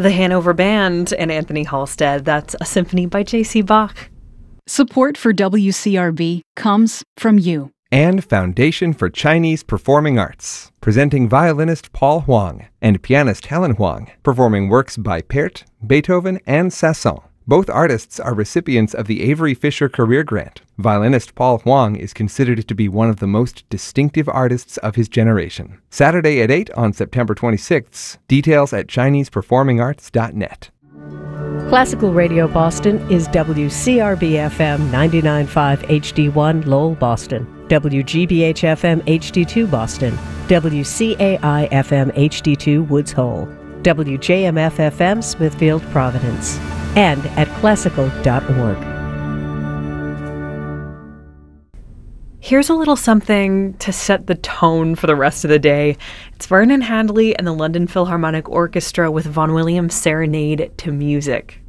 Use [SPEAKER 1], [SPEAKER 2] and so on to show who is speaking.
[SPEAKER 1] The Hanover Band and Anthony Halstead. That's a symphony by J.C. Bach.
[SPEAKER 2] Support for WCRB comes from you.
[SPEAKER 3] And Foundation for Chinese Performing Arts, presenting violinist Paul Huang and pianist Helen Huang, performing works by Pärt, Beethoven, and Sasson. Both artists are recipients of the Avery Fisher Career Grant. Violinist Paul Huang is considered to be one of the most distinctive artists of his generation. Saturday at 8 on September 26th. Details at ChinesePerformingArts.net.
[SPEAKER 4] Classical Radio Boston is WCRB-FM 99.5 HD1 Lowell, Boston, WGBH-FM HD2 Boston, WCAI-FM HD2 Woods Hole, WJMF-FM Smithfield, Providence, and at classical.org.
[SPEAKER 1] Here's a little something to set the tone for the rest of the day. It's Vernon Hadley and the London Philharmonic Orchestra with Vaughan Williams' Serenade to Music.